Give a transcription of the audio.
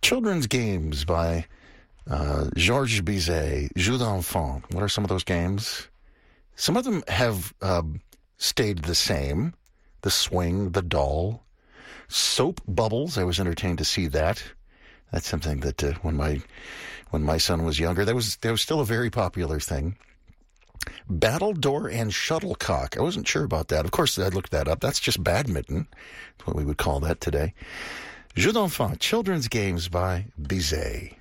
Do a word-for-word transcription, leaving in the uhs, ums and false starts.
Children's games by uh, Georges Bizet, Jeux d'enfants. What are some of those games? Some of them have uh, stayed the same. The swing, the doll, soap bubbles. I was entertained to see that. That's something that uh, when my when my son was younger, that was that was still a very popular thing. Battledore and shuttlecock. I wasn't sure about that. Of course, I looked that up. That's just badminton. That's what we would call that today. Jeux d'enfants, children's games by Bizet.